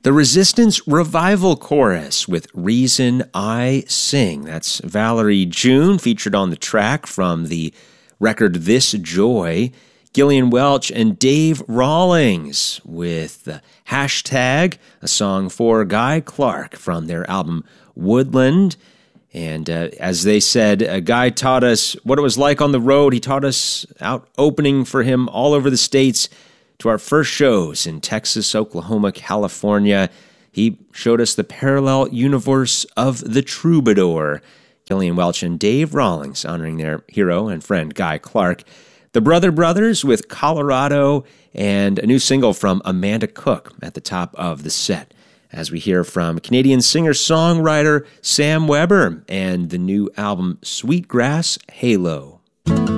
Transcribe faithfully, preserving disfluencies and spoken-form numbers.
The Resistance Revival Chorus with Reason I Sing. That's Valerie June, featured on the track from the record This Joy. Gillian Welch and Dave Rawlings with the Hashtag, a song for Guy Clark from their album Woodland. And uh, as they said, a Guy taught us what it was like on the road. He taught us out opening for him all over the states to our first shows in Texas, Oklahoma, California. He showed us the parallel universe of the troubadour. Gillian Welch and Dave Rawlings honoring their hero and friend Guy Clark. The Brother Brothers with Colorado, and a new single from Amanda Cook at the top of the set, as we hear from Canadian singer-songwriter Sam Weber and the new album Sweetgrass Halo.